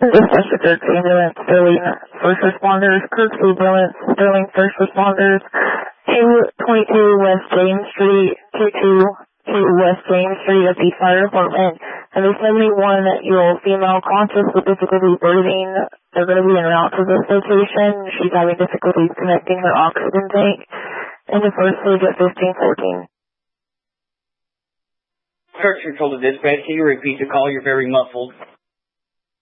Dispatcher Kirk Ambulance, Sterling First Responders, Kirk Ambulance, Sterling First Responders, 222 West James Street, 222 West James Street at the Fire Department, and the 71-year-old female conscious with difficulty breathing. They're going to be en route to this location. She's having difficulties connecting her oxygen tank in the first stage at 1514. Search control to dispatch. Can you repeat the call? You're very muffled.